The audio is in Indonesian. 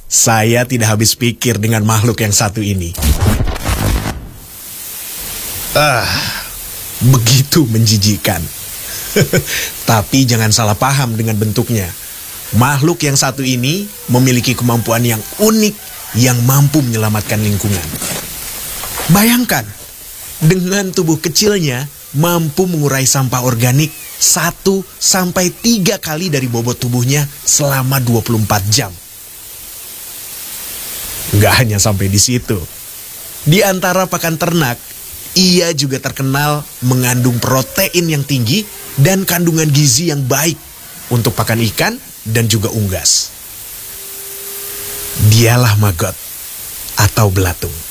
Saya tidak habis pikir dengan makhluk yang satu ini. Begitu menjijikan. Tapi jangan salah paham dengan bentuknya. Makhluk yang satu ini memiliki kemampuan yang unik yang mampu menyelamatkan lingkungan. Bayangkan, dengan tubuh kecilnya mampu mengurai sampah organik 1-3 kali dari bobot tubuhnya selama 24 jam. Nggak hanya sampai di situ. Di antara pakan ternak, ia juga terkenal mengandung protein yang tinggi dan kandungan gizi yang baik untuk pakan ikan dan juga unggas. Dialah maggot atau belatung.